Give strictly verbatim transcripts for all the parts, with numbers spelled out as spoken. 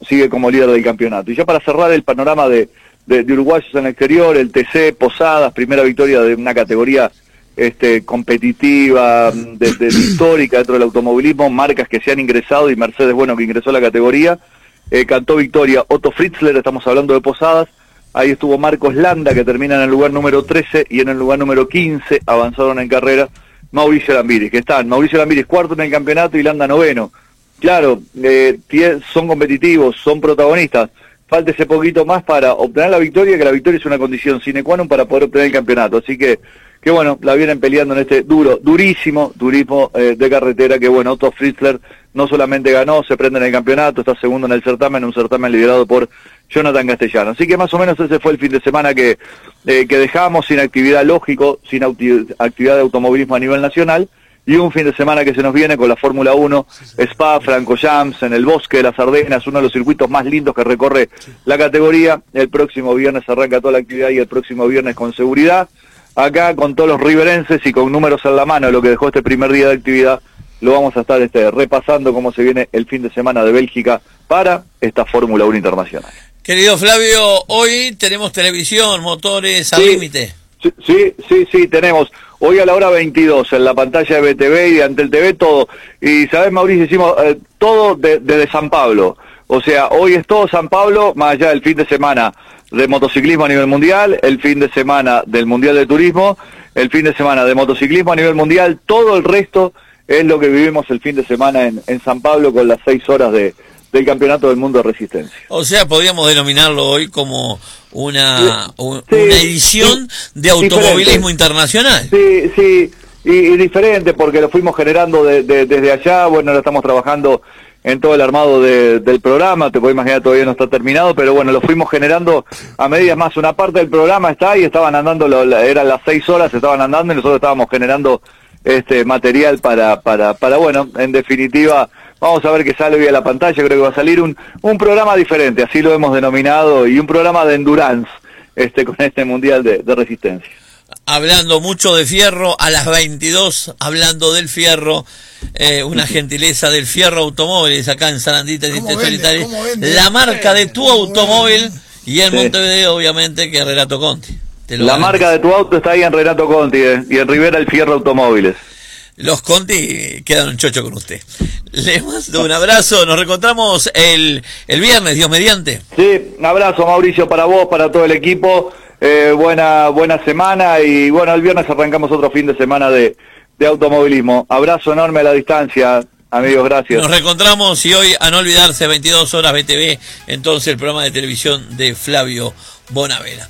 sigue como líder del campeonato. Y ya para cerrar el panorama de, de, de uruguayos en el exterior, el T C Posadas, primera victoria de una categoría este, competitiva, de, de, histórica dentro del automovilismo, marcas que se han ingresado y Mercedes, bueno, que ingresó a la categoría, eh, cantó victoria Otto Fritzler, estamos hablando de Posadas. Ahí estuvo Marcos Landa, que termina en el lugar número trece, y en el lugar número quince avanzaron en carrera Mauricio Lambiris, que están Mauricio Lambiris cuarto en el campeonato y Landa noveno. Claro, eh, son competitivos, son protagonistas, falta ese poquito más para obtener la victoria, que la victoria es una condición sine qua non para poder obtener el campeonato, así que, que bueno, la vienen peleando en este duro, durísimo turismo eh, de carretera, que bueno, Otto Fritzler no solamente ganó, se prende en el campeonato, está segundo en el certamen, un certamen liderado por Jonathan Castellano. Así que más o menos ese fue el fin de semana que, eh, que dejamos sin actividad, lógico, sin actividad de automovilismo a nivel nacional, y un fin de semana que se nos viene con la Fórmula uno, Spa, Francorchamps, en el Bosque de las Ardenas, uno de los circuitos más lindos que recorre la categoría. El próximo viernes arranca toda la actividad y el próximo viernes con seguridad. Acá con todos los riverenses y con números en la mano de lo que dejó este primer día de actividad, lo vamos a estar este, repasando cómo se viene el fin de semana de Bélgica para esta Fórmula uno internacional. Querido Flavio, hoy tenemos televisión, motores al sí, límite. Sí, sí, sí, sí, tenemos hoy a la hora veintidós en la pantalla de B T V y ante el T V todo. Y sabes, Mauricio, hicimos eh, todo desde de, de San Pablo. O sea, hoy es todo San Pablo, más allá del fin de semana de motociclismo a nivel mundial, el fin de semana del Mundial de Turismo, el fin de semana de motociclismo a nivel mundial, todo el resto es lo que vivimos el fin de semana en, en San Pablo con las seis horas de del Campeonato del Mundo de Resistencia. O sea, podríamos denominarlo hoy como una, sí, un, sí, una edición sí, de automovilismo diferente. Internacional. Sí, sí, y, y diferente porque lo fuimos generando de, de, desde allá, bueno, lo estamos trabajando en todo el armado de, del programa, te puedes imaginar, todavía no está terminado, pero bueno, lo fuimos generando a medida más. Una parte del programa está y estaban andando, lo, eran las seis horas, estaban andando y nosotros estábamos generando este material para, para, para bueno, en definitiva, vamos a ver qué sale hoy a la pantalla. Creo que va a salir un, un programa diferente, así lo hemos denominado, y un programa de endurance este, con este Mundial de, de Resistencia. Hablando mucho de fierro, a las veintidós, hablando del fierro, eh, una gentileza del Fierro Automóviles, acá en Sarandí, Solitario, la marca de tu automóvil, vende? Y en sí. Montevideo, obviamente, que es Renato Conti. Te lo la garantizo. Marca de tu auto está ahí en Renato Conti, eh, y en Rivera el Fierro Automóviles. Los Conti quedan un chocho con usted. Les mando un abrazo, nos reencontramos el, el viernes, Dios mediante. Sí, un abrazo, Mauricio, para vos, para todo el equipo, eh, buena buena semana, y bueno, el viernes arrancamos otro fin de semana de, de automovilismo. Abrazo enorme a la distancia, amigos, gracias. Nos reencontramos, y hoy, a no olvidarse, veintidós horas B T V, entonces el programa de televisión de Flavio Bonavera.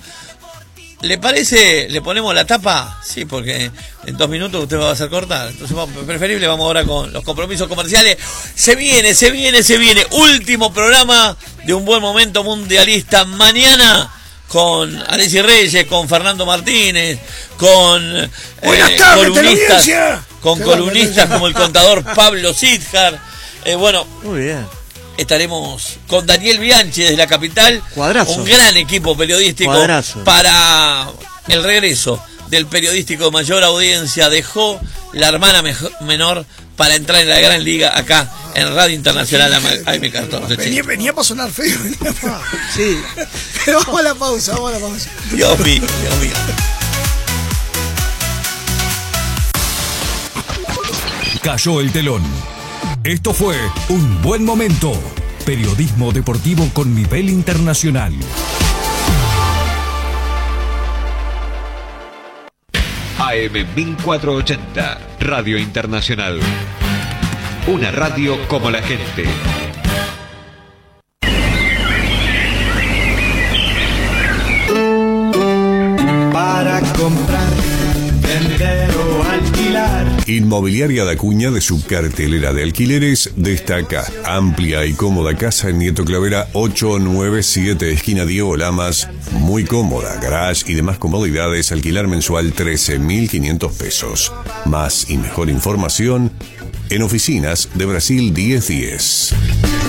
¿Le parece, le ponemos la tapa? Sí, porque en dos minutos usted va a hacer cortar. Entonces, vamos, preferible, vamos ahora con los compromisos comerciales. Se viene, se viene, se viene. Último programa de Un Buen Momento Mundialista. Mañana con Alessi Reyes, con Fernando Martínez, con eh, columnistas, con columnistas como el contador Pablo Sidjar. Eh, bueno, muy bien. Estaremos con Daniel Bianchi desde la capital. Cuadrazo. Un gran equipo periodístico. Cuadrazo. Para el regreso del periodístico de mayor audiencia. Dejó la hermana mejor, menor para entrar en la gran liga acá en Radio Internacional A M catorce. Venía, venía para sonar feo. Venía para... Sí. Pero vamos a la pausa, vamos a la pausa. Dios mío, Dios mío. Cayó el telón. Esto fue Un Buen Momento, periodismo deportivo con nivel internacional. A M mil cuatrocientos ochenta, Radio Internacional. Una radio como la gente. Para comprar, vender o alquilar. Inmobiliaria da Acuña, de su cartelera de alquileres, destaca amplia y cómoda casa en Nieto Clavera ochocientos noventa y siete, esquina Diego Lamas. Muy cómoda, garage y demás comodidades. Alquilar mensual trece mil quinientos pesos. Más y mejor información en Oficinas de Brasil diez diez.